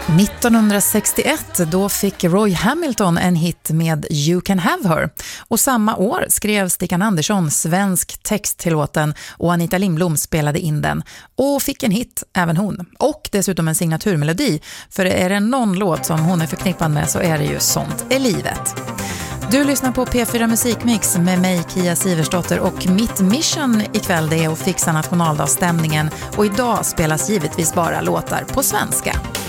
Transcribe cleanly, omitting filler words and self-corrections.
1961 då fick Roy Hamilton en hit med You Can Have Her. Och samma år skrev Stickan Andersson svensk text till låten och Anita Lindblom spelade in den. Och fick en hit, även hon. Och dessutom en signaturmelodi. För är det någon låt som hon är förknippad med så är det ju Sånt är livet. Du lyssnar på P4 Musikmix med mig, Kia Siversdotter, och mitt mission ikväll det är att fixa nationaldagsstämningen. Och idag spelas givetvis bara låtar på svenska.